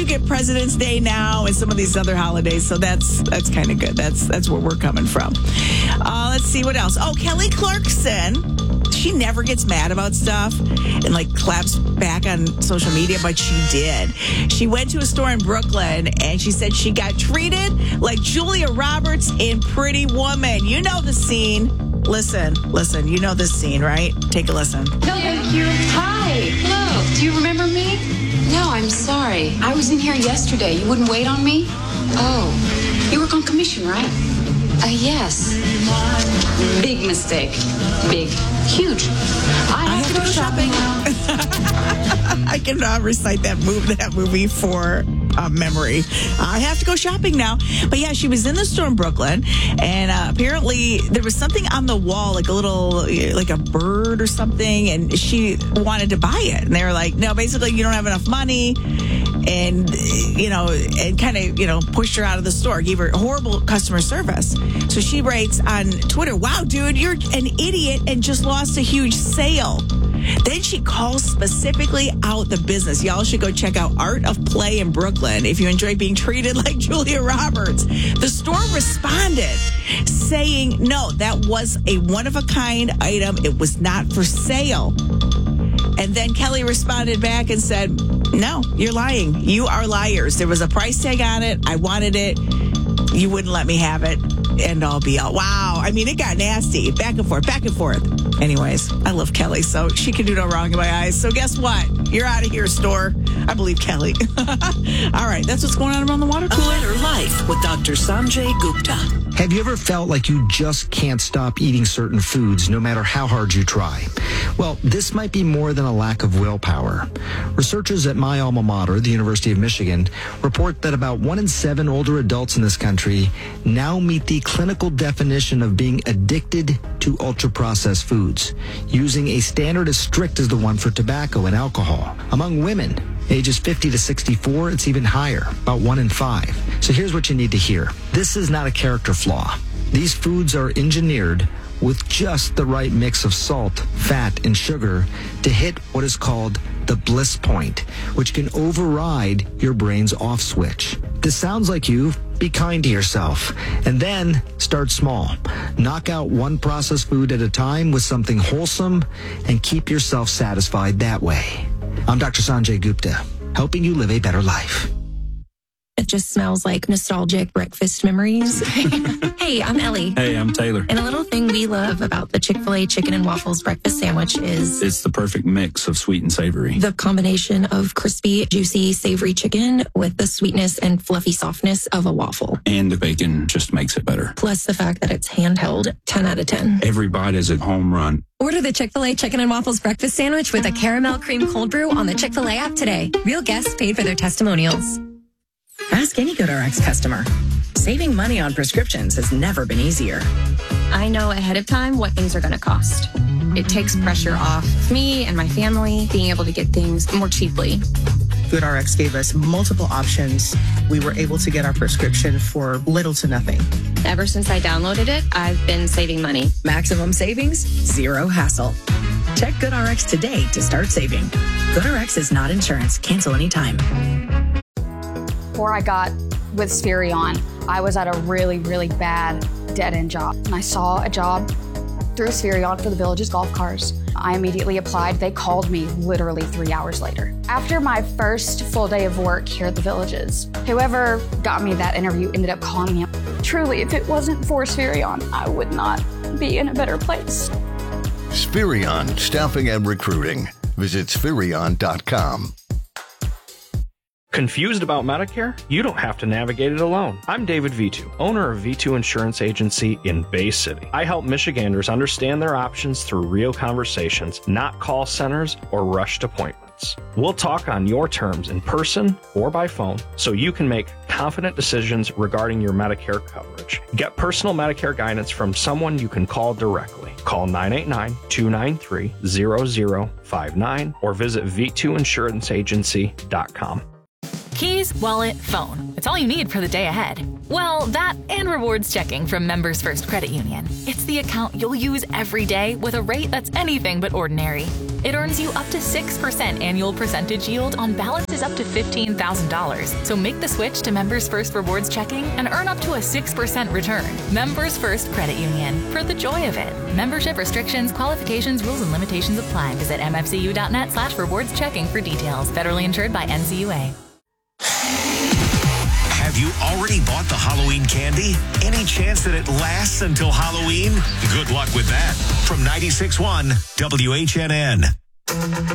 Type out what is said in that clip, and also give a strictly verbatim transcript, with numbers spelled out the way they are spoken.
You get President's Day now and some of these other holidays, so that's that's kind of good. That's that's where we're coming from. Uh, let's see what else. Oh, Kelly Clarkson. She never gets mad about stuff and like claps back on social media, but she did. She went to a store in Brooklyn and she said she got treated like Julia Roberts in Pretty Woman. You know the scene. Listen, listen. You know this scene, right? Take a listen. No, thank you. Hi. Hello. Do you remember me? No, I'm sorry. I was in here yesterday. You wouldn't wait on me? Oh, you work on commission, right? Uh, yes. Big mistake. Big. Huge. I have, I have to, to go, go shopping now. I cannot recite that move, that movie for uh, memory. I have to go shopping now. But yeah, she was in the store in Brooklyn, and uh, apparently there was something on the wall, like a little, like a bird or something, and she wanted to buy it. And they were like, no, basically you don't have enough money. And, you know, and kind of, you know, pushed her out of the store, gave her horrible customer service. So she writes on Twitter, wow, dude, you're an idiot and just lost a huge sale. Then she calls specifically out the business. Y'all should go check out Art of Play in Brooklyn if you enjoy being treated like Julia Roberts. The store responded saying, no, that was a one-of-a-kind item. It was not for sale. And then Kelly responded back and said, no, you're lying. You are liars. There was a price tag on it. I wanted it. You wouldn't let me have it. End all be all. Wow. I mean, it got nasty. Back and forth, back and forth. Anyways, I love Kelly, so she can do no wrong in my eyes. So guess what? You're out of here, store. I believe Kelly. All right. That's what's going on around the water cooler. A Better Life with Doctor Sanjay Gupta. Have you ever felt like you just can't stop eating certain foods no matter how hard you try? Well, this might be more than a lack of willpower. Researchers at my alma mater, the University of Michigan, report that about one in seven older adults in this country now meet the clinical definition of being addicted to ultra-processed foods, using a standard as strict as the one for tobacco and alcohol. Among women, ages fifty to sixty-four, it's even higher, about one in five. So here's what you need to hear. This is not a character flaw. These foods are engineered with just the right mix of salt, fat, and sugar to hit what is called the bliss point, which can override your brain's off switch. This sounds like you. Be kind to yourself. And then start small. Knock out one processed food at a time with something wholesome and keep yourself satisfied that way. I'm Doctor Sanjay Gupta, helping you live a better life. It just smells like nostalgic breakfast memories. Hey, I'm Ellie. Hey, I'm Taylor. And a little thing we love about the Chick-fil-A chicken and waffles breakfast sandwich is it's the perfect mix of sweet and savory. The combination of crispy, juicy, savory chicken with the sweetness and fluffy softness of a waffle. And the bacon just makes it better. Plus the fact that it's handheld, ten out of ten. Every bite is a home run. Order the Chick-fil-A Chicken and Waffles breakfast sandwich with a caramel cream cold brew on the Chick-fil-A app today. Real guests paid for their testimonials. Ask any GoodRx customer. Saving money on prescriptions has never been easier. I know ahead of time what things are going to cost. It takes pressure off me and my family being able to get things more cheaply. GoodRx gave us multiple options. We were able to get our prescription for little to nothing. Ever since I downloaded it, I've been saving money. Maximum savings, zero hassle. Check GoodRx today to start saving. GoodRx is not insurance. Cancel anytime. Before I got with Spherion, I was at a really, really bad dead-end job. And I saw a job through Spherion for the Villages golf cars. I immediately applied. They called me literally three hours later. After my first full day of work here at the Villages, whoever got me that interview ended up calling me. Truly, if it wasn't for Spherion, I would not be in a better place. Spherion Staffing and Recruiting. Visit Spherion dot com. Confused about Medicare? You don't have to navigate it alone. I'm David V two, owner of V two Insurance Agency in Bay City. I help Michiganders understand their options through real conversations, not call centers or rushed appointments. We'll talk on your terms in person or by phone so you can make confident decisions regarding your Medicare coverage. Get personal Medicare guidance from someone you can call directly. Call nine eight nine, two nine three, zero zero five nine or visit V two insurance agency dot com. keys, wallet, phone. It's all you need for the day ahead. Well, that and rewards checking from Members First Credit Union. It's the account you'll use every day with a rate that's anything but ordinary. It earns you up to six percent annual percentage yield on balances up to fifteen thousand dollars. So make the switch to Members First Rewards Checking and earn up to a six percent return. Members First Credit Union, for the joy of it. Membership restrictions, qualifications, rules, and limitations apply. Visit mfcu.net slash rewards checking for details. Federally insured by N C U A. Have you already bought the Halloween candy? Any chance that it lasts until Halloween? Good luck with that. From ninety-six point one W H N N.